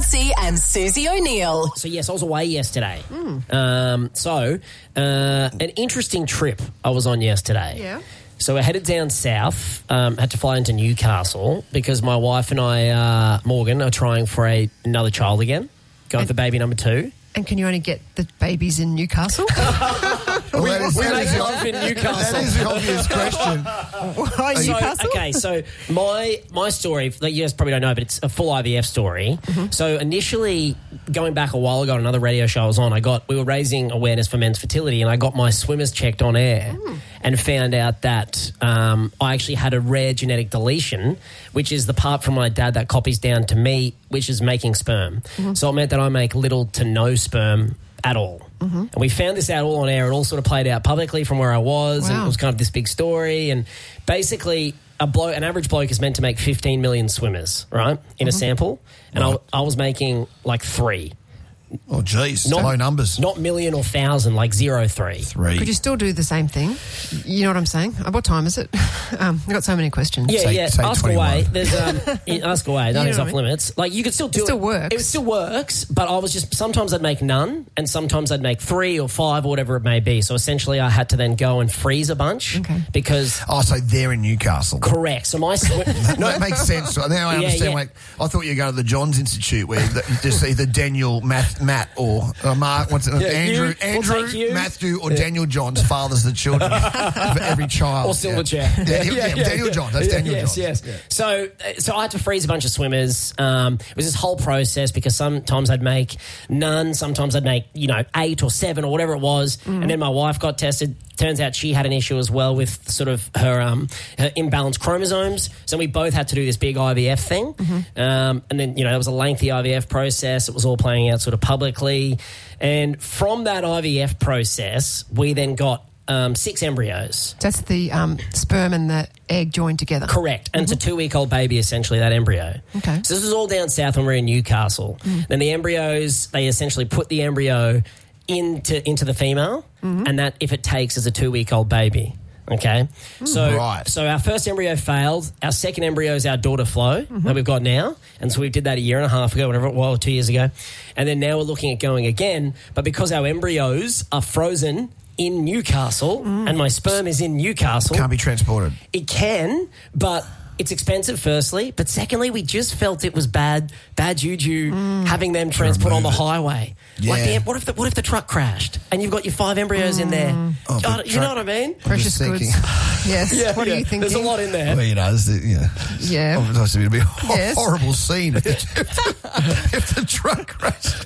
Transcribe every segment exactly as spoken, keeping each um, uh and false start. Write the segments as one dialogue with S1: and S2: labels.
S1: Massey and Susie O'Neill.
S2: So, yes, I was away yesterday. Mm. Um, so, uh, an interesting trip I was on yesterday.
S3: Yeah.
S2: So, we're headed down south, um, had to fly into Newcastle because my wife and I, uh, Morgan, are trying for a, another child again, going
S3: and,
S2: for baby number two.
S3: And can you only get the babies in Newcastle?
S4: Well, that is,
S2: we
S4: that
S2: make
S4: is
S2: love in Newcastle.
S4: That is the obvious question.
S3: Why
S2: So,
S3: Newcastle?
S2: okay, so my my story, like you guys probably don't know, but it's a full I V F story. Mm-hmm. So initially, going back a while ago, on another radio show I was on, I got we were raising awareness for men's fertility, and I got my swimmers checked on air, mm. and found out that um, I actually had a rare genetic deletion, which is the part from my dad that copies down to me, which is making sperm. Mm-hmm. So it meant that I make little to no sperm at all. Mm-hmm. And we found this out all on air. It all sort of played out publicly from where I was.
S3: Wow.
S2: And it was kind of this big story. And basically, a bloke, an average bloke is meant to make fifteen million swimmers, right, in mm-hmm. a sample. And right. I, I was making like three.
S4: Oh, geez.
S2: Not,
S4: low numbers.
S2: Not million or thousand, like zero, three.
S4: Three.
S3: Could you still do the same thing? You know what I'm saying? What time is it? Um, I've got so many questions.
S2: Yeah,
S4: say,
S2: yeah.
S4: say
S2: ask
S4: twenty-one.
S2: away. There's um, ask away. Nothing's
S3: know
S2: off
S3: what I mean?
S2: limits. Like you could still do
S3: It
S2: it.
S3: still works.
S2: It still works, but I was just sometimes I'd make none, and sometimes I'd make three or five or whatever it may be. So essentially, I had to then go and freeze a bunch
S3: okay.
S2: because.
S4: Oh, so they're in Newcastle.
S2: Correct. So my sw-
S4: no, it makes sense. Now I
S2: Yeah,
S4: understand.
S2: yeah.
S4: Like, I thought you were going to the Johns Institute where the, just either Daniel, Matt, Matt, or uh, Mark. What's it?
S2: Yeah,
S4: Andrew,
S2: you,
S4: Andrew,
S2: we'll take you.
S4: Matthew, or
S2: Yeah.
S4: Daniel Johns fathers the children for every child.
S2: Or Silverchair.
S4: Yeah. Daniel,
S2: Yeah,
S4: yeah,
S2: yeah,
S4: Daniel
S2: yeah.
S4: Johns. That's
S2: Yeah,
S4: Daniel
S2: yes,
S4: Johns.
S2: Yes,
S4: Yeah.
S2: So, uh, so I had to freeze a bunch of swimmers. Um, it was this whole process because sometimes I'd make none, sometimes I'd make you know eight or seven or whatever it was, mm. and then my wife got tested. Turns out she had an issue as well with sort of her um, her imbalanced chromosomes. So we both had to do this big I V F thing, mm-hmm. um, and then you know it was a lengthy I V F process. It was all playing out sort of publicly, and from that I V F process, we then got. Um, six embryos.
S3: That's the um, sperm and the egg joined together.
S2: Correct. And
S3: mm-hmm.
S2: it's a two-week-old baby, essentially, that embryo.
S3: Okay.
S2: So this was all down south when we were in Newcastle. Mm. Then the embryos, they essentially put the embryo into into the female, mm-hmm. and that, if it takes, is a two-week-old baby. Okay? Mm. So,
S4: right.
S2: so our first embryo failed. Our second embryo is our daughter, Flo, mm-hmm. that we've got now. And so we did that a year and a half ago, whatever it was, or two years ago. And then now we're looking at going again. But because our embryos are frozen in Newcastle, mm. and my sperm is in Newcastle.
S4: Can't be transported.
S2: It can, but it's expensive, firstly. But secondly, we just felt it was bad, bad juju mm. having them transport on the highway.
S4: Yeah.
S2: Like, the, what if the what if the truck crashed and you've got your five embryos mm. in there?
S4: Oh,
S2: oh, you
S4: truck,
S2: know what I mean?
S3: Precious goods. Yes.
S2: Yeah,
S3: what
S2: yeah.
S3: are you thinking?
S2: There's a lot in there.
S4: Well, you know, there's the, yeah.
S3: Yeah.
S4: Obviously, it'd be a hor-
S3: Yes.
S4: horrible scene if the, if, the, if the truck crashed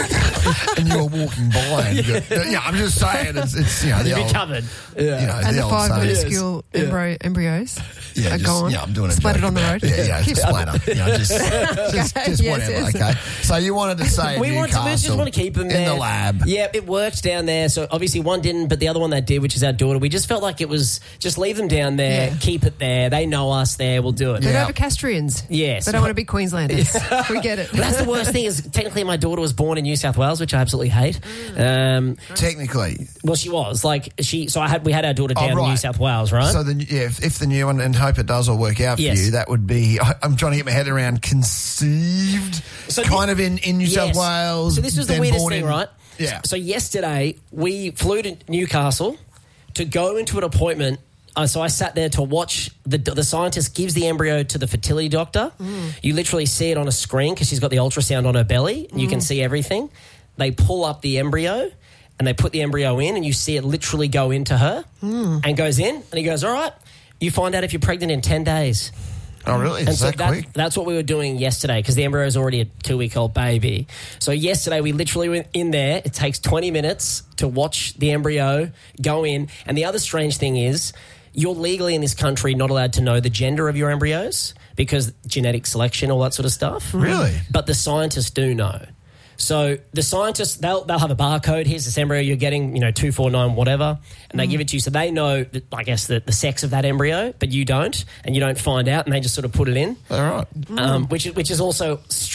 S4: and you were walking by. And yeah. You go, yeah, I'm just saying, it's, it's you know, the
S2: You'd
S4: old,
S2: be covered. Yeah.
S4: You know,
S3: and the,
S4: the
S3: five
S4: old saying.
S3: minuscule
S2: Yes.
S3: embryo, embryos
S4: Yeah,
S3: are
S4: just,
S3: gone.
S4: Yeah, I'm doing a
S3: Splattered
S4: joke
S3: on the
S4: about-
S3: road.
S4: Yeah, yeah, just splatter. You know, just, just, just
S3: Yes,
S4: whatever.
S3: yes.
S4: Okay. So you wanted to say
S2: We, want to,
S4: Newcastle
S2: we just want to keep them there.
S4: in the lab.
S2: Yeah, it worked down there. So obviously one didn't, but the other one that did, which is our daughter, we just felt like it was just leave them down there,
S3: Yeah.
S2: keep it there. They know us there. We'll do it.
S3: They're
S4: Yeah.
S3: Novocastrians.
S2: Yes.
S3: They don't want to be Queenslanders. We get it.
S2: But that's the worst thing is technically my daughter was born in New South Wales, which I absolutely hate. Um,
S4: Technically.
S2: well, she was like she. So I had we had our daughter
S4: Oh,
S2: down in
S4: right.
S2: New South Wales, right?
S4: So the, yeah, if, if the new one, and hope it does all work out for
S2: Yes.
S4: you, that would be, I, I'm trying to get my head around conceived,
S2: So
S4: kind
S2: thi-
S4: of in, in New
S2: Yes.
S4: South Wales.
S2: So this was the
S4: then
S2: weirdest
S4: born
S2: thing,
S4: in-
S2: right?
S4: Yeah.
S2: So yesterday we flew to Newcastle to go into an appointment. Uh, so I sat there to watch the the scientist gives the embryo to the fertility doctor. Mm. You literally see it on a screen because she's got the ultrasound on her belly. Mm. You can see everything. They pull up the embryo and they put the embryo in, and you see it literally go into her mm. and goes in. And he goes, "All right, you find out if you're pregnant in ten days."
S4: Oh, really?
S2: And
S4: Is
S2: so
S4: that
S2: that,
S4: quick?
S2: that's what we were doing yesterday because the embryo is already a two-week-old baby. So yesterday we literally went in there. It takes twenty minutes to watch the embryo go in. And the other strange thing is you're legally in this country not allowed to know the gender of your embryos because genetic selection, all that sort of stuff.
S4: Really?
S2: But the scientists do know. So the scientists, they'll they'll have a barcode. Here's this embryo you're getting, you know, two four nine whatever, and they mm. give it to you. So they know, that, I guess, the, the sex of that embryo, but you don't, and you don't find out, and they just sort of put it in.
S4: All right.
S2: Um, which, is- which is also strange.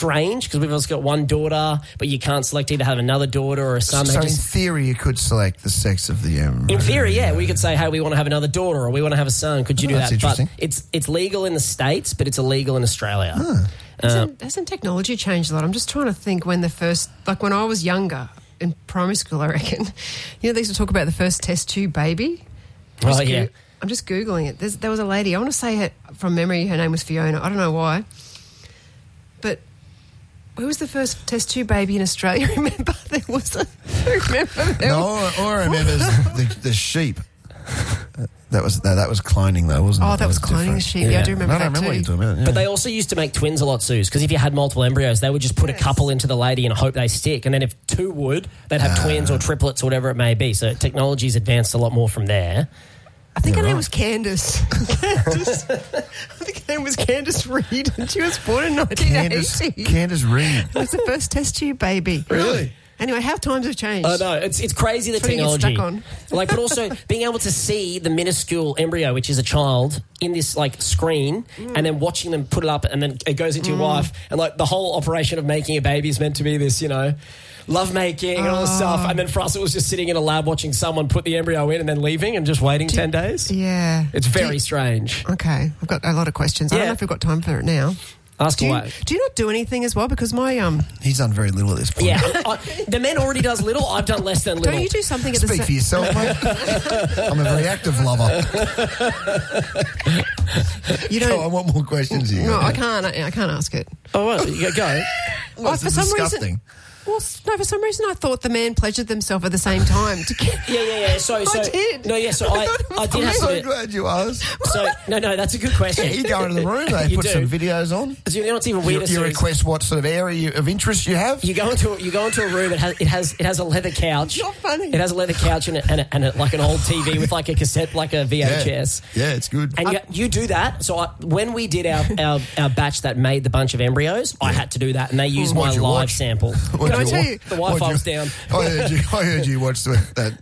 S2: strange because we've also got one daughter, but you can't select either have another daughter or a son.
S4: So
S2: They
S4: in
S2: just-
S4: theory, you could select the sex of the embryo.
S2: in theory, yeah, we could say, hey, we want to have another daughter or we want to have a son. Could you do
S4: Oh,
S2: that?
S4: that's interesting.
S2: But it's it's legal in the States, but it's illegal in Australia.
S3: Hasn't, hasn't technology changed a lot? I'm just trying to think when the first, like when I was younger in primary school, I reckon, you know, they used to talk about the first test tube baby. I'm
S2: Oh,
S3: just
S2: yeah.
S3: I'm just Googling it. There's, there was a lady, I want to say her, from memory, her name was Fiona. I don't know why. But where was the first test tube baby in Australia? Remember, there was a. Remember there
S4: No,
S3: was,
S4: all I remember is the, the sheep. That was no, that was cloning though, wasn't it?
S3: Oh, that was cloning the
S4: different.
S3: sheep. Yeah, I do remember
S4: No, I
S3: that
S4: don't remember what
S3: too.
S4: you're talking about. Yeah.
S2: But they also used to make twins a lot, Suze, because if you had multiple embryos, they would just put a couple into the lady and hope they stick. And then if two would, they'd have twins or triplets or whatever it may be. So technology's advanced a lot more from there.
S3: I think
S4: Yeah,
S3: her name
S4: right.
S3: was Candace. Candace. I think her name was Candace Reed, and she was born in nineteen eighty.
S4: Candace, Candace Reed.
S3: It was the first test tube baby.
S4: Really?
S3: Anyway, how times have changed.
S2: I know it's it's crazy the
S3: That's what you get
S2: technology,
S3: stuck on.
S2: like, but also being able to see the minuscule embryo, which is a child, in this like screen,
S3: Mm.
S2: and then watching them put it up, and then it goes into your wife, and like the whole operation of making a baby is meant to be this, you know, love making and all this
S3: Oh.
S2: stuff, and then for us it was just sitting in a lab watching someone put the embryo in and then leaving and just waiting ten days.
S3: Yeah.
S2: It's
S3: Do
S2: very
S3: you-
S2: strange.
S3: Okay, I've got a lot of questions. I
S2: Yeah.
S3: don't know if we've got time for it now.
S2: Ask
S3: Do you,
S2: away.
S3: do you not do anything as well? Because my um,
S4: He's done very little at this point.
S2: Yeah, I, the man already does little. I've done less than little.
S3: don't you do something at the
S4: Speak
S3: sa-
S4: for yourself, mate. I'm a very active lover.
S3: You
S4: Go, I
S3: don't.
S4: want more questions here.
S3: No, I can't. I, I can't ask it.
S2: Oh, well, you go. go.
S4: Well,
S3: Oh, for
S4: it's
S3: some
S4: disgusting.
S3: reason. Well, s- no, for some reason I thought the man pleasured themselves at the same time. To get,
S2: Yeah, yeah, yeah. So, so
S3: did.
S2: no, yeah. So I,
S3: thought it was
S2: I did
S4: I'm
S2: have
S4: so
S2: to.
S4: glad you asked.
S2: So no, no, that's a good question.
S4: You go into the room, they
S2: You
S4: put
S2: do.
S4: some videos on.
S2: So you know what's even
S4: You,
S2: weirder?
S4: you
S2: Suze?
S4: request what sort of area of interest you have.
S2: You go into you go into a room. It has it has it has a leather couch.
S3: Not funny.
S2: It has a leather couch and a, and, a, and a, like an old T V with like a cassette, like a V H S.
S4: Yeah, yeah, it's good.
S2: And you, you do that. So I, when we did our, our, our batch that made the bunch of embryos, I had to do that, and they used my
S4: What'd you
S2: live
S4: watch?
S2: sample.
S4: What'd
S3: Can I tell
S4: wa-
S3: you-
S2: The Wi-Fi
S4: what'd you-
S2: was down.
S4: I heard you. I heard you watched the, that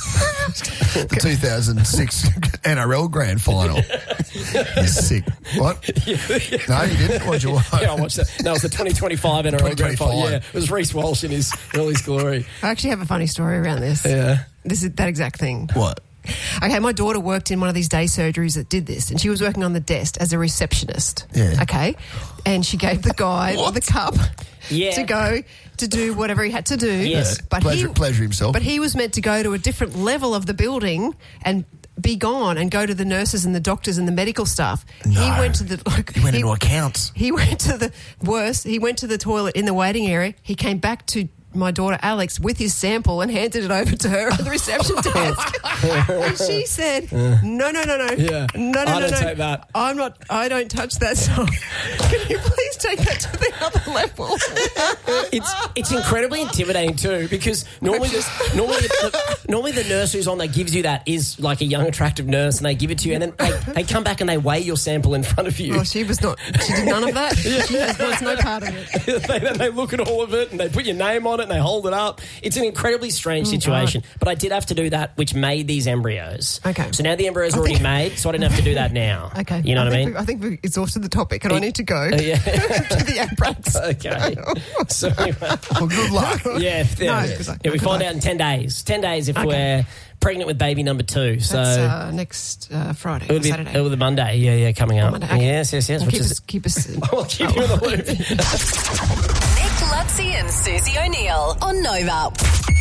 S4: the two thousand six N R L Grand Final. You're sick. What? No, you didn't. What'd you watch?
S2: Yeah, I watched that. No, it was the twenty twenty-five N R L Grand Final. Yeah, it was Reece Walsh in his in all his glory.
S3: I actually have a funny story around this.
S2: Yeah.
S3: This is that exact thing.
S4: What?
S3: Okay, my daughter worked in one of these day surgeries that did this, and she was working on the desk as a receptionist.
S4: Yeah.
S3: Okay, and she gave the guy
S4: What?
S3: the cup
S2: Yeah.
S3: to go to do whatever he had to do.
S2: Yes.
S3: but
S4: Pleasure-
S3: he
S4: pleasure himself.
S3: But he was meant to go to a different level of the building and be gone and go to the nurses and the doctors and the medical staff.
S4: No.
S3: He went to the like,
S4: He went into accounts.
S3: He went to the worst. He went to the toilet in the waiting area. He came back to my daughter Alex with his sample and handed it over to her at the reception desk. And she said, "No, no, no, no,
S2: Yeah.
S3: no, no,
S2: I
S3: no,
S2: don't
S3: no.
S2: take that.
S3: I'm not. I don't touch that stuff. Can you please take that to the other level?"
S2: It's it's incredibly intimidating too, because normally this, normally the, normally the nurse who's on that gives you that is like a young attractive nurse, and they give it to you, and then they, they come back and they weigh your sample in front of you.
S3: Well, she was not. She did none of that. She has, was no part of it.
S2: they, then they look at all of it and they put your name on it and they hold it up. It's an incredibly strange
S3: Oh,
S2: situation. But I did have to do that, which made these embryos.
S3: Okay.
S2: So now the embryos are
S3: I
S2: already
S3: think-
S2: made, so I didn't have to do that now.
S3: Okay.
S2: You know what I
S3: think
S2: mean?
S3: We, I think we exhausted the topic, and I need to go
S2: yeah.
S3: to the Ambrax.
S2: Okay. So anyway,
S4: Well, good luck.
S2: yeah, yeah,
S3: No, good luck.
S2: yeah, we
S3: Good
S2: find
S3: luck.
S2: out in ten days. Ten days if
S3: Okay.
S2: we're pregnant with baby number two. So
S3: That's uh, next uh, Friday
S2: it
S3: or
S2: would be
S3: Saturday.
S2: it would be Monday. Yeah, yeah, coming up.
S3: Monday, okay.
S2: Yes, yes, yes.
S3: Well,
S2: Which
S3: keep
S2: is
S3: us, keep us.
S2: I'll keep you in the loop.
S1: Nick Lutzi and Susie O'Neill on Nova.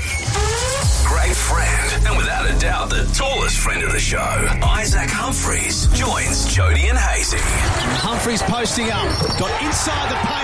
S5: Great friend, and without a doubt the tallest friend of the show, Isaac Humphries, joins Jody and Hazy.
S6: Humphries posting up, got inside the paint.